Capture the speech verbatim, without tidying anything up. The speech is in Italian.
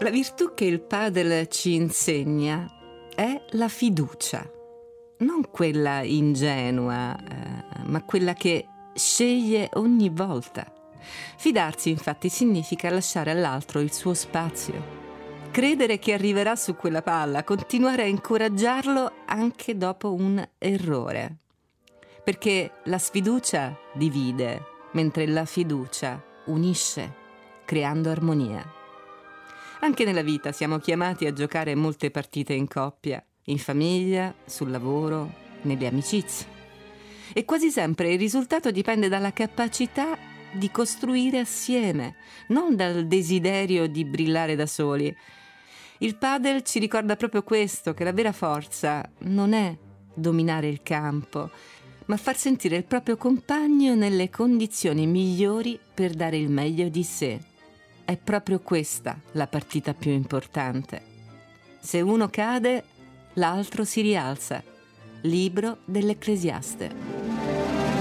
La virtù che il padel ci insegna è la fiducia, non quella ingenua, eh, ma quella che sceglie ogni volta. Fidarsi, infatti, significa lasciare all'altro il suo spazio, credere che arriverà su quella palla, continuare a incoraggiarlo anche dopo un errore. Perché la sfiducia divide, mentre la fiducia unisce, creando armonia. Anche nella vita siamo chiamati a giocare molte partite in coppia, in famiglia, sul lavoro, nelle amicizie. E quasi sempre il risultato dipende dalla capacità di costruire assieme, non dal desiderio di brillare da soli. Il padel ci ricorda proprio questo, che la vera forza non è dominare il campo, ma far sentire il proprio compagno nelle condizioni migliori per dare il meglio di sé. È proprio questa la partita più importante. Se uno cade, l'altro si rialza. Libro dell'Ecclesiaste.